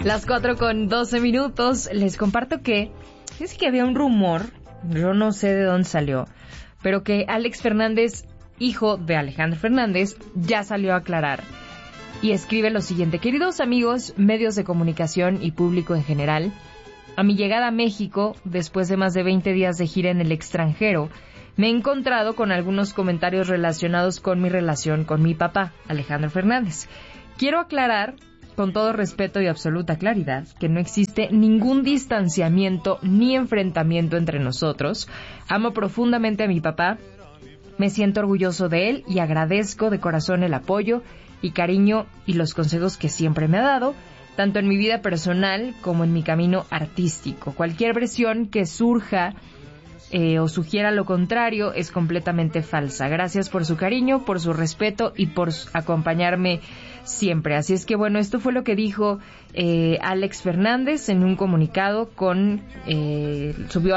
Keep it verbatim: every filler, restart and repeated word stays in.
Las cuatro con doce minutos. Les comparto que es que había un rumor, yo no sé de dónde salió, pero que Alex Fernández, hijo de Alejandro Fernández, ya salió a aclarar. Y escribe lo siguiente: queridos amigos, medios de comunicación y público en general, a mi llegada a México, después de más de veinte días de gira en el extranjero, me he encontrado con algunos comentarios relacionados con mi relación con mi papá, Alejandro Fernández. Quiero aclarar, con todo respeto y absoluta claridad, que no existe ningún distanciamiento ni enfrentamiento entre nosotros. Amo profundamente a mi papá, me siento orgulloso de él y agradezco de corazón el apoyo y cariño y los consejos que siempre me ha dado, tanto en mi vida personal como en mi camino artístico. Cualquier versión que surja eh, o sugiera lo contrario es completamente falsa. Gracias por su cariño, por su respeto y por acompañarme siempre. Así es que bueno, esto fue lo que dijo eh, Alex Fernández en un comunicado con... Eh, subió